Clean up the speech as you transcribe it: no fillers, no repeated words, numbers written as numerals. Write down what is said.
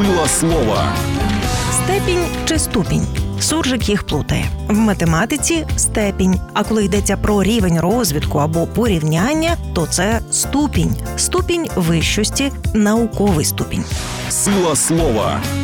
Сила слова. Степінь чи ступінь? Суржик їх плутає. В математиці – степінь, а коли йдеться про рівень розвитку або порівняння, то це ступінь. Ступінь вищості – науковий ступінь. Сила слова.